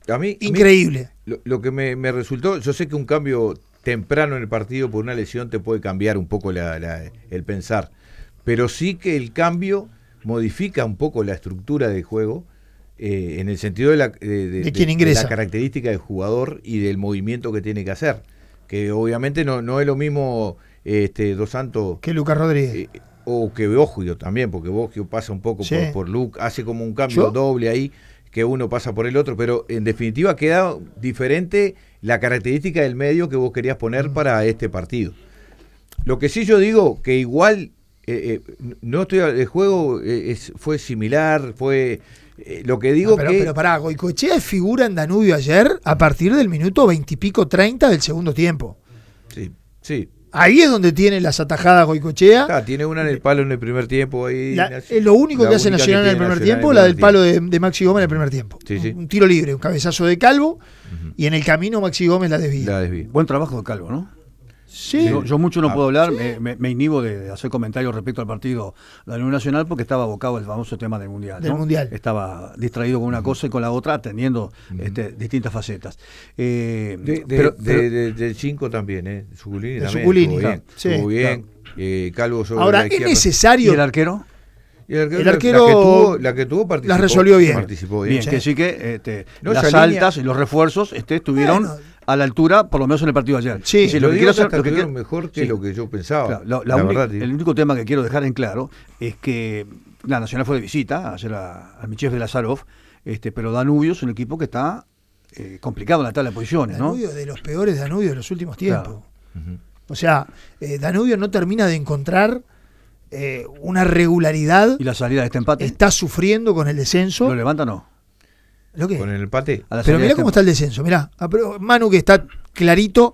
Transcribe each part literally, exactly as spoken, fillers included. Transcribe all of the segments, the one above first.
A mí, increíble. A mí, lo, lo que me, me resultó, yo sé que un cambio temprano en el partido por una lesión te puede cambiar un poco la, la, el pensar, pero sí que el cambio modifica un poco la estructura del juego, eh, en el sentido de la, de, de, de, quién ingresa. de la característica del jugador y del movimiento que tiene que hacer, que obviamente no, no es lo mismo este, Dos Santos que Lucas Rodríguez. Eh, o que Boggio también, porque Boggio pasa un poco sí. por, por Luke, hace como un cambio ¿Yo? doble ahí, que uno pasa por el otro, pero en definitiva queda diferente la característica del medio que vos querías poner mm. para este partido. Lo que sí yo digo, que igual eh, eh, no estoy el juego eh, es, fue similar, fue eh, lo que digo no, pero, que... Pero pará, Goicoechea es figura en Danubio ayer a partir del minuto veintipico, treinta del segundo tiempo. Sí, sí. Ahí es donde tiene las atajadas Goicoechea. Ah, tiene una en el palo en el primer tiempo. Ahí la, es lo único que hace Nacional en el primer tiempo, la del palo de, de Maxi Gómez en el primer tiempo. Sí, sí. Un, un tiro libre, un cabezazo de Calvo, uh-huh. y en el camino Maxi Gómez la desvía. La desvía. Buen trabajo de Calvo, ¿no? Sí. Yo, yo mucho no ah, puedo hablar, sí. me, me, me inhibo de, de hacer comentarios respecto al partido de la Unión Nacional porque estaba abocado al famoso tema del Mundial. Del ¿no? Mundial. Estaba distraído con una uh-huh. cosa y con la otra, atendiendo uh-huh. este, distintas facetas. Eh, de, de, pero, de, pero, de, de, del cinco también, ¿eh? Suculini de también. Suculini, Estuvo bien. sí, estuvo bien. Claro. Eh, Calvo sobre Ahora, la es izquierda. necesario. ¿Y el arquero? Y el arquero, el arquero la, la, que tuvo, la que tuvo participó, las resolvió bien. Participó bien. Bien, sí. que sí que este, no, las altas línea... y los refuerzos este, estuvieron bueno. a la altura, por lo menos en el partido de ayer. Sí, sí lo lo que quiero hacer, hacer, lo que quiero, mejor que sí. lo que yo pensaba. Claro, la, la la única, verdad, el único tema que quiero dejar en claro es que la Nacional fue de visita ayer a, a Michel de Lazarov, este, pero Danubio es un equipo que está eh, complicado en la tabla de posiciones. Danubio ¿no? de los peores Danubios de los últimos tiempos. Claro. Uh-huh. O sea, eh, Danubio no termina de encontrar eh, una regularidad. ¿Y la salida de este empate? Está sufriendo con el descenso. ¿Lo levanta o no? ¿Lo qué? Con el empate. Pero mirá cómo está el descenso. Mirá, Manu, que está clarito.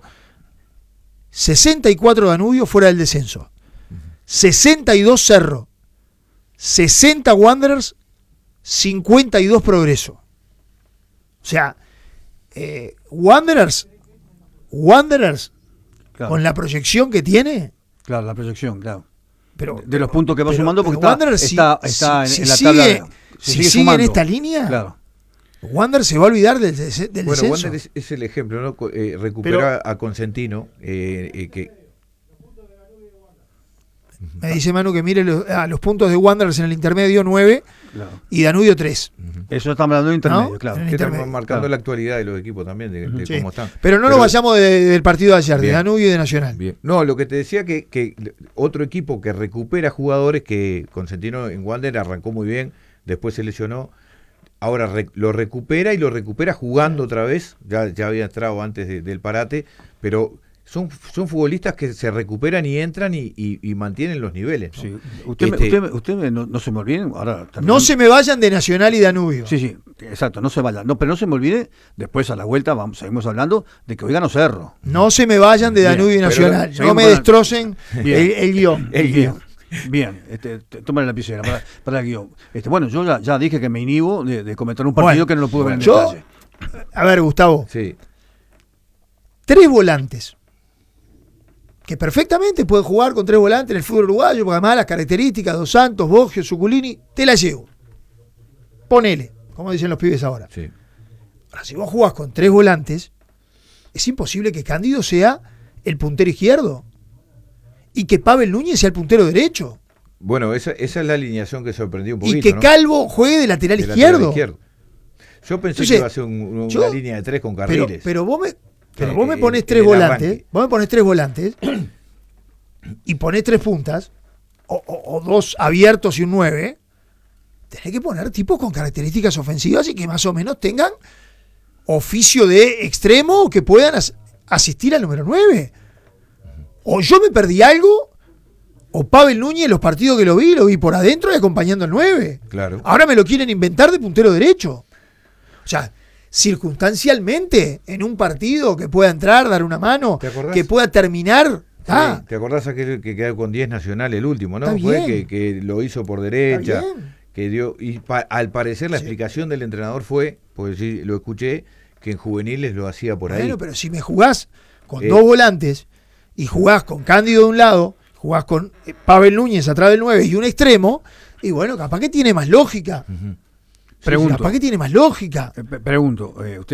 sesenta y cuatro Danubio fuera del descenso. Uh-huh. sesenta y dos Cerro. sesenta Wanderers. cincuenta y dos Progreso. O sea, eh, Wanderers. Wanderers. Claro. Con la proyección que tiene. Claro, la proyección, claro. Pero, de pero, los puntos que va pero, sumando porque pero está, Wanderers, está, si, está si, en, en la si tabla. Sigue, se si sigue, sigue en esta claro. línea, claro. Wander se va a olvidar del, del bueno, descenso. Wander es, es el ejemplo, ¿no? Eh, recupera pero, a Consentino, eh, eh, que me dice Manu que mire los, ah, los puntos de Wanderers en el intermedio nueve claro. y Danubio tres. Uh-huh. Eso estamos hablando de intermedio, ¿no? Claro. Que intermedio. Están marcando claro. la actualidad de los equipos también, de, de sí. cómo están. Pero no Pero, nos vayamos de, del partido de ayer, bien. de Danubio y de Nacional. Bien. No, lo que te decía que, que otro equipo que recupera jugadores, que Consentino en Wander arrancó muy bien, después se lesionó, ahora re, lo recupera y lo recupera jugando otra vez, ya, ya había entrado antes de, del parate, pero son, son futbolistas que se recuperan y entran y, y, y mantienen los niveles, ¿no? Sí. Usted, este, me, usted, usted me, no, no se me olviden, ahora también, no se me vayan de Nacional y Danubio. Sí, sí, exacto, no se vayan, no, pero no se me olvide, después a la vuelta vamos, seguimos hablando de que hoy ganó Cerro. No se me vayan de Danubio bien, y Nacional, no me con... destrocen el, el guión. El guión. Bien, este, tómale la lapicera para, para el guión. Este, bueno, yo ya, ya dije que me inhibo de, de comentar un partido bueno, que no lo pude ver en yo, detalle. A ver, Gustavo. Sí. Tres volantes. Que perfectamente pueden jugar con tres volantes en el fútbol uruguayo, porque además las características, Dos Santos, Boggio, Suculini, te las llevo. Ponele, como dicen los pibes ahora. Sí. Ahora, si vos jugás con tres volantes, es imposible que Cándido sea el puntero izquierdo y que Pavel Núñez sea el puntero derecho. Bueno, esa, esa es la alineación que sorprendió un poquito, y que ¿no? Calvo juegue de lateral, de izquierdo. lateral izquierdo. Yo pensé Entonces, que iba a ser un, una yo, línea de tres con Carriles. Pero, pero vos me, pero eh, vos me ponés eh, tres volantes, arranque. vos me ponés tres volantes y ponés tres puntas, o, o, o dos abiertos y un nueve, tenés que poner tipos con características ofensivas y que más o menos tengan oficio de extremo que puedan as, asistir al número nueve. O yo me perdí algo, o Pavel Núñez, los partidos que lo vi, lo vi por adentro y acompañando al nueve. Claro. Ahora me lo quieren inventar de puntero derecho. O sea, circunstancialmente, en un partido que pueda entrar, dar una mano, que pueda terminar. Sí, ah, ¿te acordás aquel que quedó con diez Nacional, el último, no? Está Fue bien. que, que lo hizo por derecha, Está bien. que dio, y pa, al parecer la Sí. explicación del entrenador fue, pues sí, lo escuché, que en juveniles lo hacía por ahí. Bueno, pero si me jugás con Eh. dos volantes y jugás con Cándido de un lado, jugás con eh, Pavel Núñez atrás del nueve y un extremo, y bueno, capaz que tiene más lógica. Uh-huh. Pregunto. Capaz que tiene más lógica. Eh, pregunto, eh, usted